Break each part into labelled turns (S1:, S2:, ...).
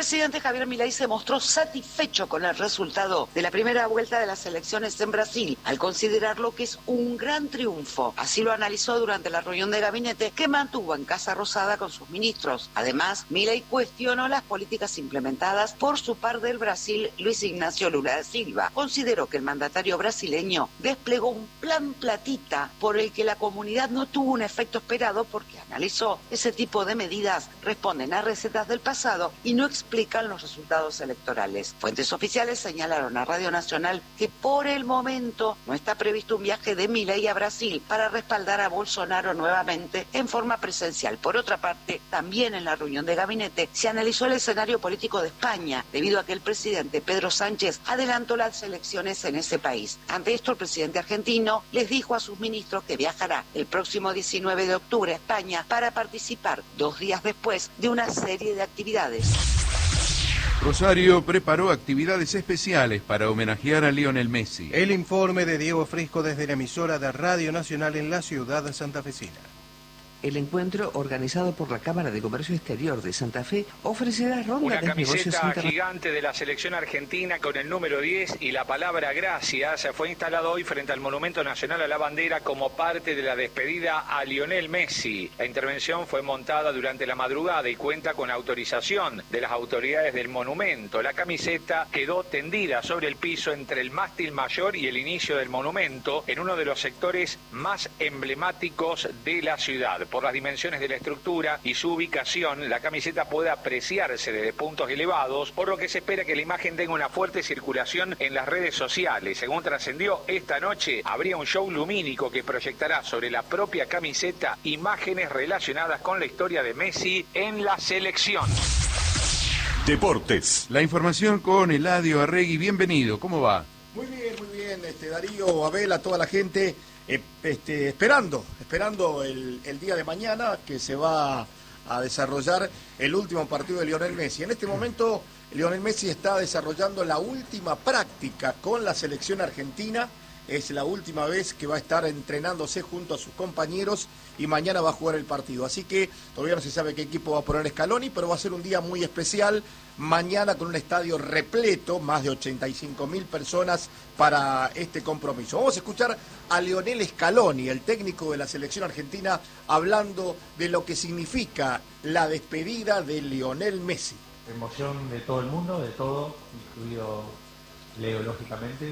S1: presidente Javier Milei se mostró satisfecho con el resultado de la primera vuelta de las elecciones en Brasil, al considerarlo que es un gran triunfo. Así lo analizó durante la reunión de gabinete que mantuvo en Casa Rosada con sus ministros. Además, Milei cuestionó las políticas implementadas por su par del Brasil, Luis Ignacio Lula da Silva. Consideró que el mandatario brasileño desplegó un plan platita por el que la comunidad no tuvo un efecto esperado porque analizó ese tipo de medidas responden a recetas del pasado y no explican los resultados electorales. Fuentes oficiales señalaron a Radio Nacional que por el momento no está previsto un viaje de Milei a Brasil para respaldar a Bolsonaro nuevamente en forma presencial. Por otra parte, también en la reunión de gabinete se analizó el escenario político de España, debido a que el presidente Pedro Sánchez adelantó las elecciones en ese país. Ante esto, el presidente argentino les dijo a sus ministros que viajará el próximo 19 de octubre a España para participar 2 días después de una serie de actividades.
S2: Rosario preparó actividades especiales para homenajear a Lionel Messi.
S3: El informe de Diego Frisco desde la emisora de Radio Nacional en la ciudad santafesina.
S4: El encuentro, organizado por la Cámara de Comercio Exterior de Santa Fe, ofrecerá ronda de negocios
S5: internacionales. Una camiseta gigante de la selección argentina con el número 10 y la palabra gracias fue instalado hoy frente al Monumento Nacional a la Bandera como parte de la despedida a Lionel Messi. La intervención fue montada durante la madrugada y cuenta con autorización de las autoridades del monumento. La camiseta quedó tendida sobre el piso entre el mástil mayor y el inicio del monumento, en uno de los sectores más emblemáticos de la ciudad. Por las dimensiones de la estructura y su ubicación, la camiseta puede apreciarse desde puntos elevados, por lo que se espera que la imagen tenga una fuerte circulación en las redes sociales. Según trascendió, esta noche habría un show lumínico que proyectará sobre la propia camiseta imágenes relacionadas con la historia de Messi en la selección.
S2: Deportes. La información con Eladio Arregui. Bienvenido, ¿cómo va?
S6: Muy bien, Darío, Abel, a toda la gente. Esperando el día de mañana que se va a desarrollar el último partido de Lionel Messi. En este momento Lionel Messi está desarrollando la última práctica con la selección argentina. Es la última vez que va a estar entrenándose junto a sus compañeros y mañana va a jugar el partido. Así que todavía no se sabe qué equipo va a poner Scaloni, pero va a ser un día muy especial. Mañana con un estadio repleto, más de 85.000 personas para este compromiso. Vamos a escuchar a Lionel Scaloni, el técnico de la selección argentina, hablando de lo que significa la despedida de Lionel Messi.
S7: Emoción de todo el mundo, de todo, incluido Leo, lógicamente,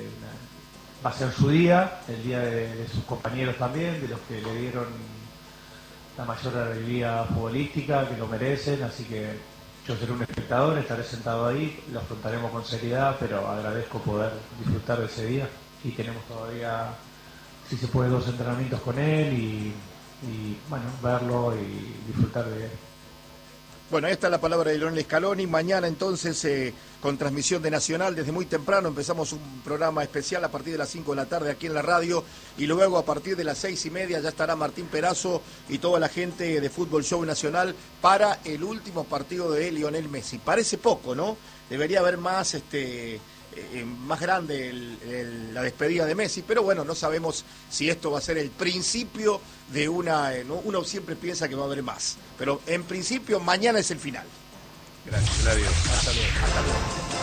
S7: va a ser su día, el día de sus compañeros también, de los que le dieron la mayor alegría futbolística, que lo merecen, así que yo seré un espectador, estaré sentado ahí, lo afrontaremos con seriedad, pero agradezco poder disfrutar de ese día y tenemos todavía, si se puede, 2 entrenamientos con él y bueno, verlo y disfrutar de él.
S6: Bueno, esta es la palabra de Lionel Scaloni. Mañana entonces con transmisión de Nacional desde muy temprano empezamos un programa especial a partir de las 5 de la tarde aquí en la radio y luego a partir de las 6:30 ya estará Martín Perazo y toda la gente de Fútbol Show Nacional para el último partido de Lionel Messi. Parece poco, ¿no? Debería haber más más grande la despedida de Messi, pero bueno, no sabemos si esto va a ser el principio de ¿no? Uno siempre piensa que va a haber más, pero en principio mañana es el final.
S2: Gracias, adiós.
S6: Hasta luego.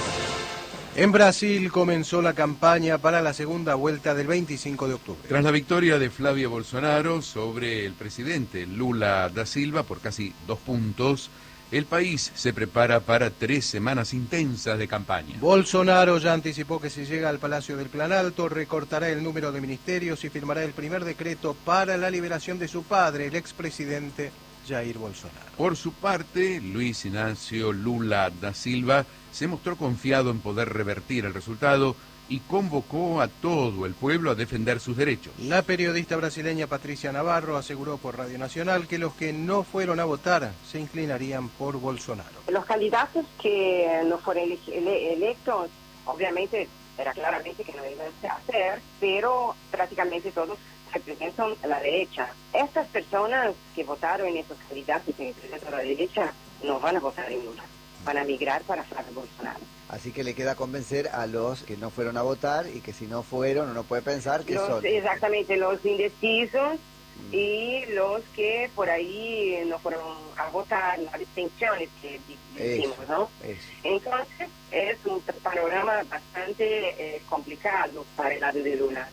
S3: En Brasil comenzó la campaña para la segunda vuelta del 25 de octubre.
S2: Tras la victoria de Flavio Bolsonaro sobre el presidente Lula da Silva por casi 2 puntos, el país se prepara para 3 semanas intensas de campaña.
S3: Bolsonaro ya anticipó que si llega al Palacio del Planalto recortará el número de ministerios y firmará el primer decreto para la liberación de su padre, el expresidente Jair Bolsonaro.
S2: Por su parte, Luis Ignacio Lula da Silva se mostró confiado en poder revertir el resultado y convocó a todo el pueblo a defender sus derechos.
S3: La periodista brasileña Patricia Navarro aseguró por Radio Nacional que los que no fueron a votar se inclinarían por Bolsonaro.
S8: Los candidatos que no fueron electos, obviamente, era claramente que no iban a hacer, pero prácticamente todos representan a la derecha. Estas personas que votaron en esos candidatos que representan a la derecha no van a votar en Lula, van a migrar para Flavio Bolsonaro.
S9: Así que le queda convencer a los que no fueron a votar y que si no fueron uno puede pensar que son...
S8: Exactamente, los indecisos, y los que por ahí no fueron a votar, las distinciones que hicimos, ¿no? Entonces es un panorama bastante complicado para el lado de Lula.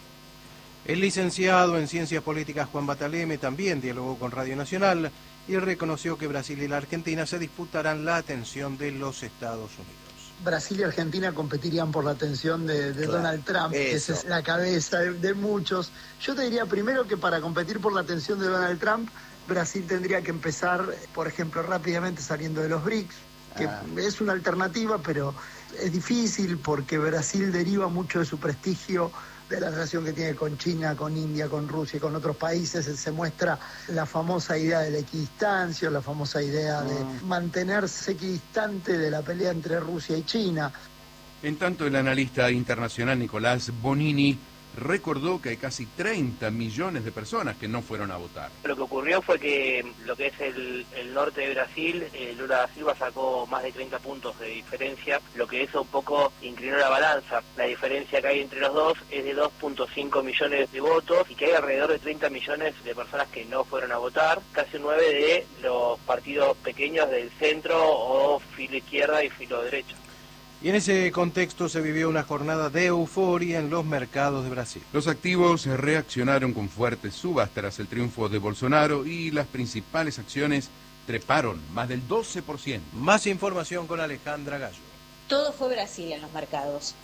S3: El licenciado en Ciencias Políticas Juan Bataleme también dialogó con Radio Nacional y reconoció que Brasil y la Argentina se disputarán la atención de los Estados Unidos.
S10: Brasil y Argentina competirían por la atención de Donald Trump, que esa es la cabeza de muchos. Yo te diría primero que para competir por la atención de Donald Trump, Brasil tendría que empezar, por ejemplo, rápidamente saliendo de los BRICS, que es una alternativa, pero es difícil porque Brasil deriva mucho de su prestigio de la relación que tiene con China, con India, con Rusia y con otros países. Se muestra la famosa idea de la equidistancia, la famosa idea de mantenerse equidistante de la pelea entre Rusia y China.
S2: En tanto, el analista internacional Nicolás Bonini recordó que hay casi 30 millones de personas que no fueron a votar.
S11: Lo que ocurrió fue que lo que es el norte de Brasil, Lula da Silva sacó más de 30 puntos de diferencia, lo que eso un poco inclinó la balanza. La diferencia que hay entre los dos es de 2.5 millones de votos y que hay alrededor de 30 millones de personas que no fueron a votar, casi 9 de los partidos pequeños del centro o filo izquierda y filo derecha.
S3: Y en ese contexto se vivió una jornada de euforia en los mercados de Brasil.
S2: Los activos reaccionaron con fuertes subas tras el triunfo de Bolsonaro y las principales acciones treparon más del 12%.
S3: Más información con Alejandra Gallo.
S12: Todo fue Brasil en los mercados.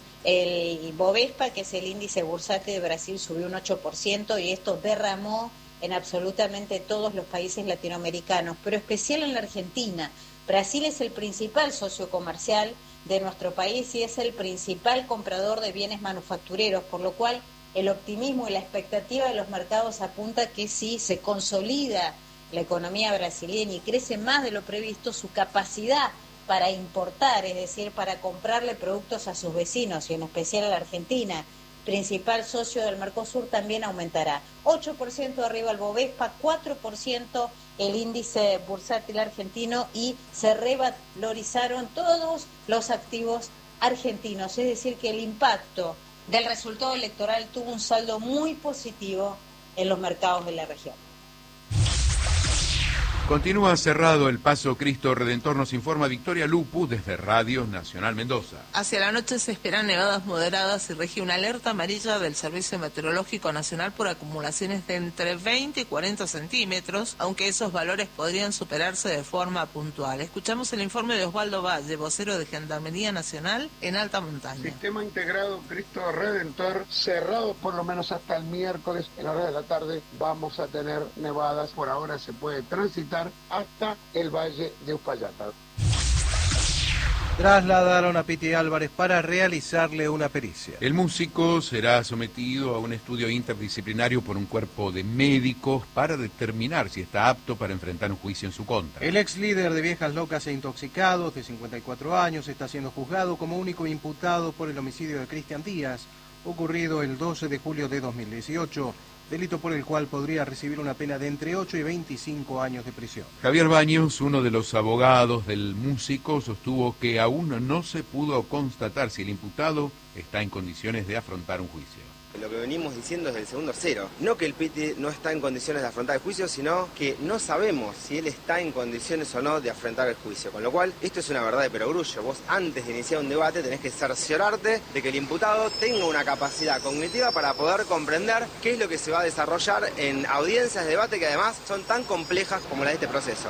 S12: El Bovespa, que es el índice bursátil de Brasil, subió un 8% y esto derramó en absolutamente todos los países latinoamericanos, pero especial en la Argentina. Brasil es el principal socio comercial de nuestro país y es el principal comprador de bienes manufactureros, por lo cual el optimismo y la expectativa de los mercados apunta que si se consolida la economía brasileña y crece más de lo previsto, su capacidad para importar, es decir, para comprarle productos a sus vecinos y en especial a la Argentina, principal socio del Mercosur, también aumentará. 8% arriba el Bovespa, 4% el índice bursátil argentino y se revalorizaron todos los activos argentinos. Es decir, que el impacto del resultado electoral tuvo un saldo muy positivo en los mercados de la región.
S2: Continúa cerrado el paso Cristo Redentor, nos informa Victoria Lupu desde Radio Nacional Mendoza.
S13: Hacia la noche se esperan nevadas moderadas y rige una alerta amarilla del Servicio Meteorológico Nacional por acumulaciones de entre 20 y 40 centímetros, aunque esos valores podrían superarse de forma puntual. Escuchamos el informe de Osvaldo Valle, vocero de Gendarmería Nacional en alta montaña.
S14: Sistema integrado Cristo Redentor cerrado por lo menos hasta el miércoles. En la hora de la tarde vamos a tener nevadas. Por ahora se puede transitar hasta el Valle de Uspallata.
S3: Trasladaron a Piti Álvarez para realizarle una pericia.
S2: El músico será sometido a un estudio interdisciplinario por un cuerpo de médicos para determinar si está apto para enfrentar un juicio en su contra.
S3: El ex líder de Viejas Locas e Intoxicados, de 54 años, está siendo juzgado como único imputado por el homicidio de Cristian Díaz, ocurrido el 12 de julio de 2018, delito por el cual podría recibir una pena de entre 8 y 25 años de prisión.
S2: Javier Baños, uno de los abogados del músico, sostuvo que aún no se pudo constatar si el imputado está en condiciones de afrontar un juicio.
S15: Lo que venimos diciendo es del segundo cero. No que el Piti no está en condiciones de afrontar el juicio, sino que no sabemos si él está en condiciones o no de afrontar el juicio. Con lo cual, esto es una verdad de perogrullo. Vos, antes de iniciar un debate, tenés que cerciorarte de que el imputado tenga una capacidad cognitiva para poder comprender qué es lo que se va a desarrollar en audiencias de debate que además son tan complejas como las de este proceso.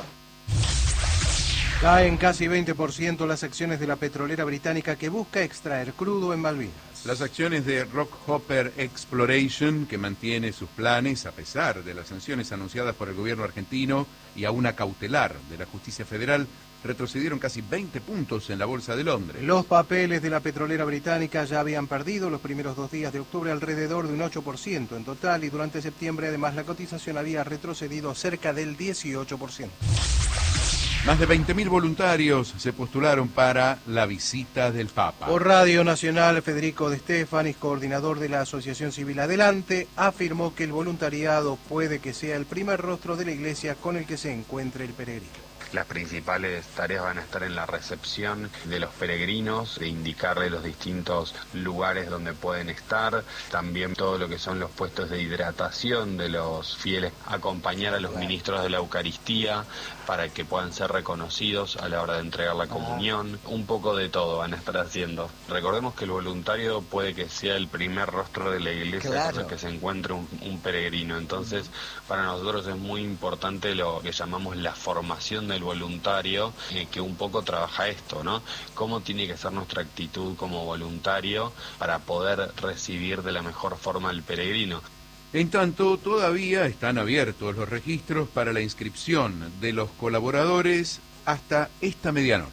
S3: Caen casi 20% las acciones de la petrolera británica que busca extraer crudo en Malvinas.
S2: Las acciones de Rockhopper Exploration, que mantiene sus planes a pesar de las sanciones anunciadas por el gobierno argentino y a una cautelar de la justicia federal, retrocedieron casi 20 puntos en la Bolsa de Londres.
S3: Los papeles de la petrolera británica ya habían perdido los primeros 2 días de octubre alrededor de un 8% en total y durante septiembre además la cotización había retrocedido cerca del 18%.
S2: Más de 20.000 voluntarios se postularon para la visita del Papa.
S3: Por Radio Nacional, Federico de Stefanis, coordinador de la Asociación Civil Adelante, afirmó que el voluntariado puede que sea el primer rostro de la Iglesia con el que se encuentre el peregrino.
S16: Las principales tareas van a estar en la recepción de los peregrinos, de indicarles los distintos lugares donde pueden estar, también todo lo que son los puestos de hidratación de los fieles, acompañar a los ministros de la Eucaristía para que puedan ser reconocidos a la hora de entregar la comunión, un poco de todo van a estar haciendo. Recordemos que el voluntario puede que sea el primer rostro de la iglesia con el que se encuentre un peregrino, entonces para nosotros es muy importante lo que llamamos la formación del voluntario, que un poco trabaja esto, ¿no? Cómo tiene que ser nuestra actitud como voluntario para poder recibir de la mejor forma al peregrino.
S2: En tanto, todavía están abiertos los registros para la inscripción de los colaboradores hasta esta medianoche.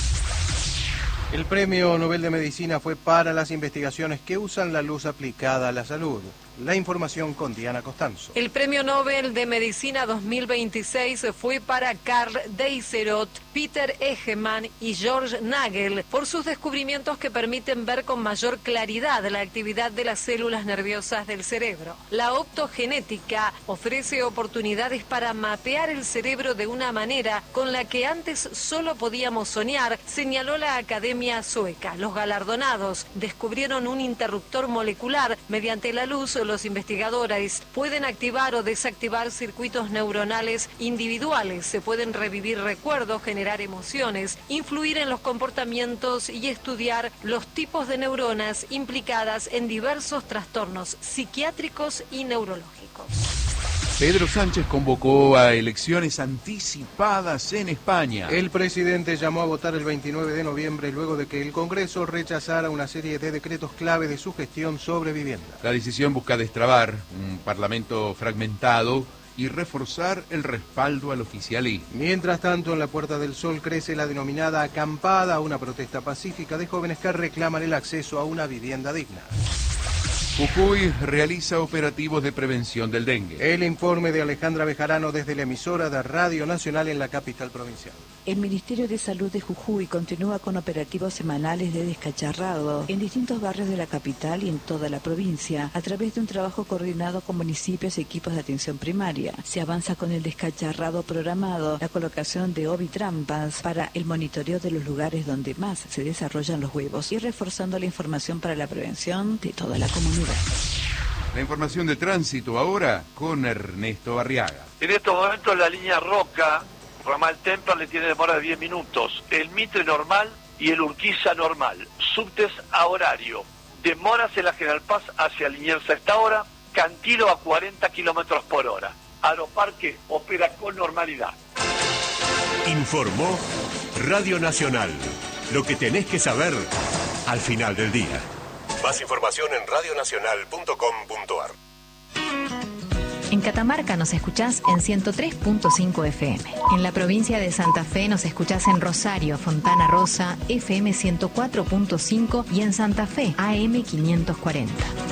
S3: El Premio Nobel de Medicina fue para las investigaciones que usan la luz aplicada a la salud. La información con Diana Costanzo.
S17: El Premio Nobel de Medicina 2026 fue para Karl Deisserot, Peter Egeman y George Nagel por sus descubrimientos que permiten ver con mayor claridad la actividad de las células nerviosas del cerebro. La optogenética ofrece oportunidades para mapear el cerebro de una manera con la que antes solo podíamos soñar, señaló la Academia Sueca. Los galardonados descubrieron un interruptor molecular mediante la luz. Los investigadores pueden activar o desactivar circuitos neuronales individuales, se pueden revivir recuerdos, generar emociones, influir en los comportamientos y estudiar los tipos de neuronas implicadas en diversos trastornos psiquiátricos y neurológicos.
S2: Pedro Sánchez convocó a elecciones anticipadas en España.
S3: El presidente llamó a votar el 29 de noviembre luego de que el Congreso rechazara una serie de decretos clave de su gestión sobre vivienda.
S2: La decisión busca destrabar un parlamento fragmentado y reforzar el respaldo al oficialismo.
S3: Mientras tanto, en la Puerta del Sol crece la denominada acampada, una protesta pacífica de jóvenes que reclaman el acceso a una vivienda digna.
S2: Jujuy realiza operativos de prevención del dengue.
S3: El informe de Alejandra Bejarano desde la emisora de Radio Nacional en la capital provincial.
S18: El Ministerio de Salud de Jujuy continúa con operativos semanales de descacharrado en distintos barrios de la capital y en toda la provincia, a través de un trabajo coordinado con municipios y equipos de atención primaria. Se avanza con el descacharrado programado, la colocación de ovitrampas para el monitoreo de los lugares donde más se desarrollan los huevos y reforzando la información para la prevención de toda la comunidad.
S2: La información de tránsito ahora con Ernesto Arriaga.
S19: En estos momentos la línea Roca, ramal Temperley, tiene demora de 10 minutos. El Mitre normal y el Urquiza normal. Subtes a horario. Demoras en la General Paz hacia Liniers a esta hora. Cantilo a 40 kilómetros por hora. Aeroparque opera con normalidad.
S20: Informó Radio Nacional. Lo que tenés que saber al final del día. Más información en radionacional.com.ar.
S21: En Catamarca nos escuchás en 103.5 FM. En la provincia de Santa Fe nos escuchás en Rosario, Fontana Rosa, FM 104.5 y en Santa Fe, AM 540.